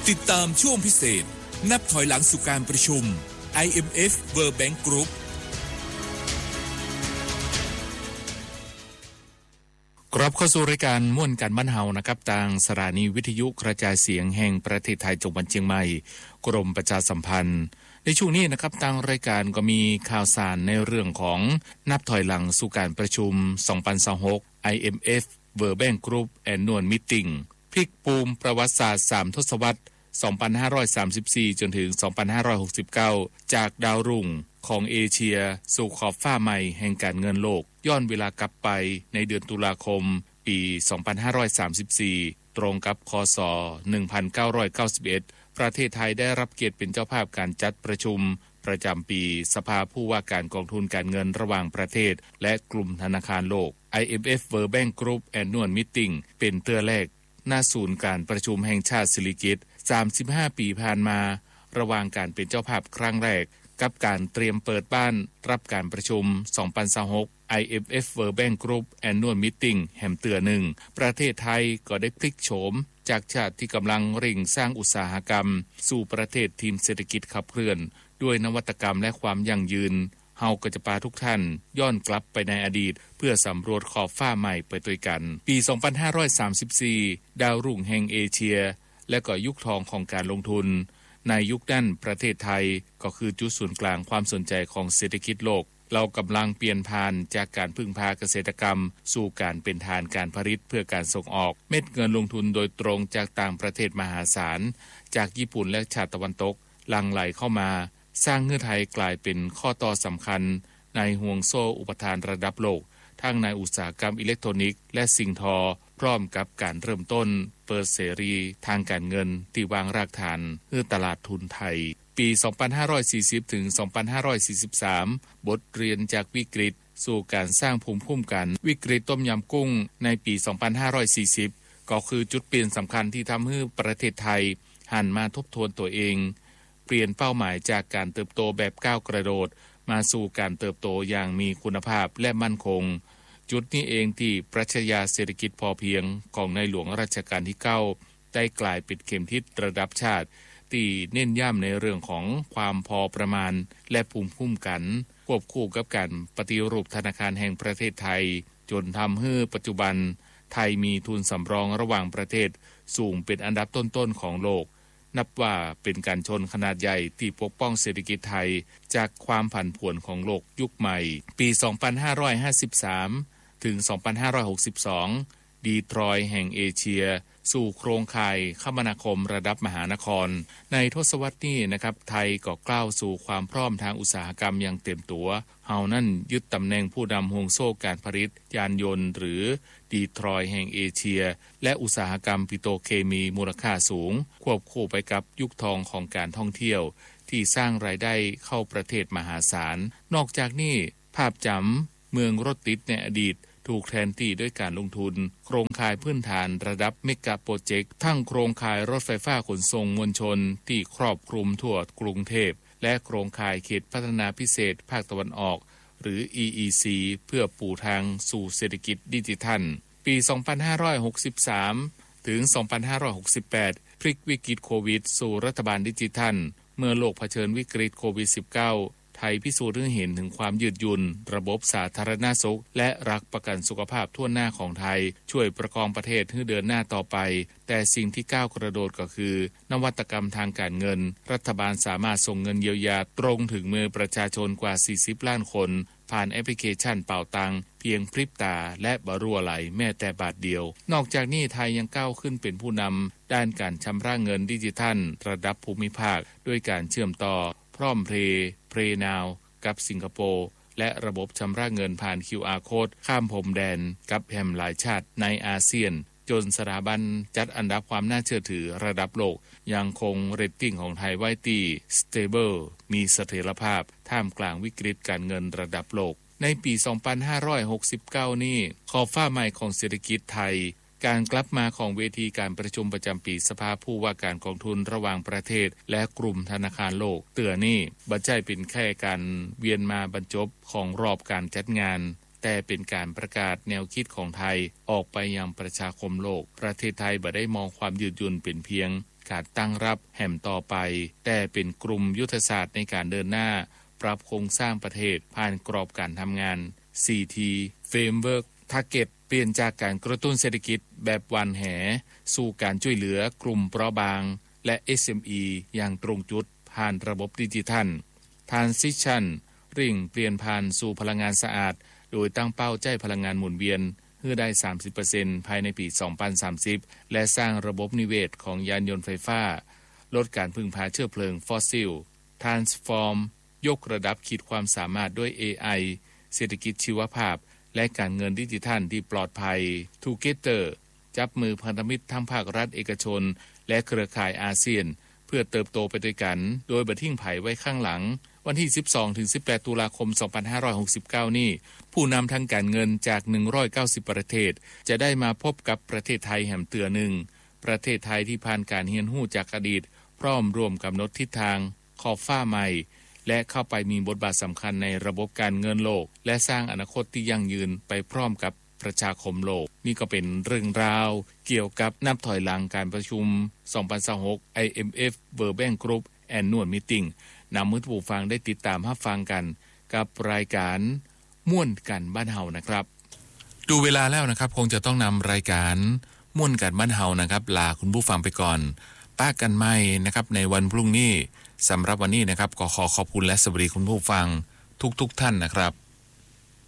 ติดตามช่วงพิเศษนับถอยหลังสู่การประชุม IMF World Bank Group กลับเข้าสู่รายการม่วนกันบ้านเฮานะครับทางสถานีวิทยุกระจายเสียงแห่งประเทศไทยจังหวัดเชียงใหม่กรมประชาสัมพันธ์ในช่วงนี้นะครับทางรายการก็มีข่าวสารในเรื่องของนับถอยหลังสู่การประชุม 2026 IMF World Bank Group Annual Meeting พลิกปูมประวัติศาสตร์3ทศวรรษ 2534 จนถึง 2569 จากดาวรุ่งของเอเชียสู่ขอบฟ้าใหม่แห่งการเงินโลกย้อนเวลากลับไปในเดือนตุลาคมปี 2534 ตรงกับคศ 1991 ประเทศไทยได้รับเกียรติเป็นเจ้าภาพการจัดประชุมประจำปีสภาผู้ว่าการกองทุนการเงินระหว่างประเทศและกลุ่มธนาคารโลก IMF World Bank Group Annual Meeting เป็นเตื้อแรกหน้าศูนย์การประชุมแห่งชาติสิริกิติ์ 35 ปีผ่านมาระหว่างการเป็นเจ้าภาพครั้งแรกกับการเตรียมเปิดบ้านรับการประชุม 2026 IMF World Bank Group Annual Meeting แห่งเตือหนึ่งประเทศไทยก็ได้พลิกโฉมจากชาติที่กำลังเร่งสร้างอุตสาหกรรมสู่ประเทศทีมเศรษฐกิจขับเคลื่อนด้วยนวัตกรรมและความยั่งยืนเฮาก็จะพาทุกท่านย้อนกลับไปในอดีตเพื่อสำรวจขอบฟ้าใหม่ไปด้วยกันปี 2534 ดาวรุ่งแห่งเอเชียและก็ยุคทองของการลงทุนในยุคนั้นประเทศไทยก็คือจุดศูนย์กลางความสนใจของเศรษฐกิจโลกเรากำลังเปลี่ยนผ่านจากการพึ่งพาเกษตรกรรมสู่การเป็นฐานการผลิตเพื่อการส่งออกเม็ดเงินลงทุนโดยตรงจากต่างประเทศมหาศาลจากญี่ปุ่นและชาติตะวันตกหลั่งไหลเข้ามาสร้างเงื่อนไขกลายเป็นข้อต่อสำคัญในห่วงโซ่อุปทานระดับโลกทั้งในอุตสาหกรรมอิเล็กทรอนิกส์และสิ่งทอพร้อมกับการเริ่มต้นเปิดเสรีทางการเงินที่วางรากฐานเพื่อตลาดทุนไทยปี 2540 ถึง 2543 บทเรียนจากวิกฤตสู่การสร้างภูมิคุ้มกันวิกฤตต้มยำกุ้งในปี 2540 ก็คือจุดเปลี่ยนสำคัญที่ทำให้ประเทศไทยหันมาทบทวนตัวเองเปลี่ยนเป้าหมายจากการเติบโตแบบก้าวกระโดดมาสู่การเติบโตอย่างมีคุณภาพและมั่นคงจุดนี้เองที่ปรัชญาเศรษฐกิจพอเพียงของในหลวงรัชกาลที่ 9 ได้กลายเป็นเข็มทิศระดับชาติที่เน้นย้ำในเรื่องของความพอประมาณและภูมิคุ้มกันควบคู่กับการปฏิรูปธนาคารแห่งประเทศไทยจนทำให้ปัจจุบันไทยมีทุนสำรองระหว่างประเทศสูงเป็นอันดับต้นๆของโลกนับว่าเป็นการชนขนาดใหญ่ที่ปกป้องเศรษฐกิจไทยจากความผันผวนของโลกยุคใหม่ปี 2553 ถึง 2562 ดีทรอยต์แห่งเอเชียสู่โครงข่ายคมนาคมระดับมหานครในทศวรรษนี้นะครับไทยก็ก้าวสู่ความพร้อมทางอุตสาหกรรมอย่างเต็มตัวเฮานั่นยึดตำแหน่งผู้นำห่วงโซ่การผลิตยานยนต์หรือดีทรอยต์แห่งเอเชียและอุตสาหกรรมปิโตรเคมีมูลค่าสูงควบคู่ไปกับยุคทองของการท่องเที่ยวที่สร้างรายได้เข้าประเทศมหาศาลนอกจากนี้ภาพจำเมืองรถติดในอดีตถูกแทนที่ด้วยการลงทุนโครงข่ายพื้นฐานระดับเมกะโปรเจกต์ทั้งโครงข่ายรถไฟฟ้าขนส่งมวลชนที่ครอบคลุมทั่วกรุงเทพและโครงข่ายเขตพัฒนาพิเศษภาคตะวันออกหรือ EEC เพื่อปูทางสู่เศรษฐกิจดิจิทัลปี 2563 ถึง 2568 พลิกวิกฤตโควิดสู่รัฐบาลดิจิทัลเมื่อโลกเผชิญวิกฤตโควิด -19ไทยพิสูจน์ให้เห็นถึงความยืดหยุ่นระบบสาธารณสุขและรักประกันสุขภาพทั่วหน้าของไทยช่วยประคองประเทศให้เดินหน้าต่อไปแต่สิ่งที่ก้าวกระโดดก็คือนวัตกรรมทางการเงินรัฐบาลสามารถส่งเงินเยียวยาตรงถึงมือประชาชนกว่า40ล้านคนผ่านแอปพลิเคชันเป่าตังเพียงพริบตาและบ่รั่วไหลแม้แต่บาทเดียวนอกจากนี้ไทยยังก้าวขึ้นเป็นผู้นำด้านการชำระเงินดิจิทัลระดับภูมิภาคด้วยการเชื่อมต่อพร้อมเพรนาวกับสิงคโปร์และระบบชำระเงินผ่าน QR Code ข้ามพรมแดนกับแห่งหลายชาติในอาเซียนจนสถาบันจัดอันดับความน่าเชื่อถือระดับโลกยังคงเรตติ้งของไทยไว้ที่ Stable มีเสถียรภาพท่ามกลางวิกฤตการเงินระดับโลกในปี 2569 นี้ขอบฟ้าใหม่ของเศรษฐกิจไทยการกลับมาของเวทีการประชุมประจำปีสภาผู้ว่าการกองทุนระหว่างประเทศและกลุ่มธนาคารโลกเตือนี่บ่ใช่เป็นแค่การเวียนมาบรรจบของรอบการจัดงานแต่เป็นการประกาศแนวคิดของไทยออกไปยังประชาคมโลกประเทศไทยบ่ได้มองความยืดหยุ่นเป็นเพียงการตั้งรับแห่มต่อไปแต่เป็นกลุ่มยุทธศาสตร์ในการเดินหน้าปรับโครงสร้างประเทศผ่านกรอบการทำงาน 4T Framework Target เปลี่ยนจากการกระตุ้นเศรษฐกิจแบบวันแหสู่การช่วยเหลือกลุ่มเปราะบางและ SME อย่างตรงจุดผ่านระบบดิจิทัล Transition ริ่งเปลี่ยนผ่านสู่พลังงานสะอาดโดยตั้งเป้าใช้พลังงานหมุนเวียนให้ได้ 30% ภายในปี 2030 และสร้างระบบนิเวศของยานยนต์ไฟฟ้าลดการพึ่งพาเชื้อเพลิงฟอสซิล Transform ยกระดับขีดความสามารถด้วย AI เศรษฐกิจชีวภาพและการเงินดิจิทัลที่ปลอดภัย Together จับมือพันธมิตรทั้งภาครัฐเอกชนและเครือข่ายอาเซียนเพื่อเติบโตไปด้วยกันโดยบ่ทิ้งไผไว้ข้างหลังวันที่ 12-18 ตุลาคม 2569 นี้ผู้นำทางการเงินจาก 190 ประเทศจะได้มาพบกับประเทศไทยแห่มเตือหนึ่งประเทศไทยที่ผ่านการเรียนรู้จากอดีตพร้อมร่วมกำหนดทิศทางขอบฟ้าใหม่และเข้าไปมีบทบาทสำคัญในระบบการเงินโลกและสร้างอนาคตที่ยั่งยืนไปพร้อมกับประชาคมโลกนี่ก็เป็นเรื่องราวเกี่ยวกับนับถอยหลังการประชุม 2026 IMF World Bank Group Annual Meeting นำมือผู้ฟังได้ติดตามรับฟังกันกับรายการม่วนกันบ้านเฮานะครับดูเวลาแล้วนะครับคงจะต้องนำรายการม่วนกันบ้านเฮานะครับลาคุณผู้ฟังไปก่อนป้ากันใหม่นะครับในวันพรุ่งนี้สำหรับวันนี้นะครับขอขอบคุณและสวัสดีคุณผู้ฟังทุกท่านนะครับ